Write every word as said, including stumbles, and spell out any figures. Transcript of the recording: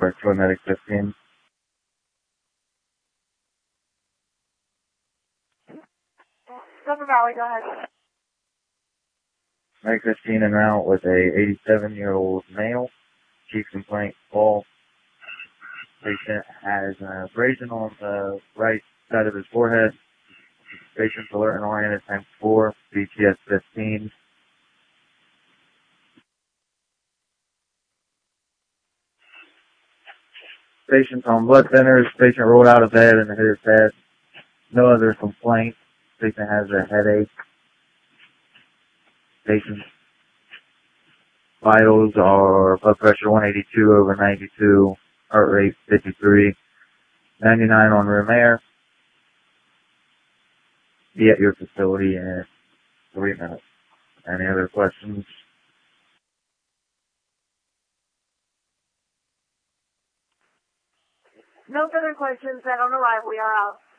Troy Medic fifteen. Silver Valley, go ahead. Medic fifteen en route with a eighty-seven-year-old male. Chief complaint, fall. Patient has an abrasion on the right side of his forehead. Patient's alert and oriented, times four, B T S fifteen. Patient's on blood thinners. Patient rolled out of bed and hit his head. No other complaints. Patient has a headache. Patient's vitals are blood pressure one eighty-two over ninety-two, heart rate fifty-three, ninety-nine on room air. Be at your facility in three minutes. Any other questions? No further questions. That on arrival, we are out.